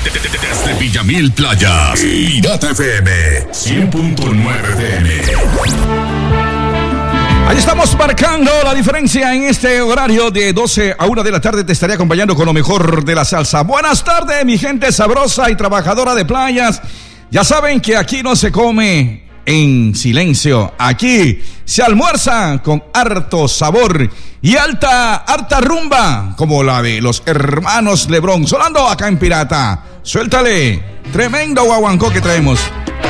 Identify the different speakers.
Speaker 1: Desde Villamil Playas, Pirata FM 100.9 FM.
Speaker 2: Ahí estamos marcando la diferencia en este horario de 12 a 1 de la tarde. Te estaré acompañando con lo mejor de la salsa. Buenas tardes, mi gente sabrosa y trabajadora de playas. Ya saben que aquí no se come en silencio. Aquí se almuerza con harto sabor y harta rumba, como la de los hermanos Lebrón. Sonando acá en Pirata. Suéltale, tremendo guaguancó que traemos.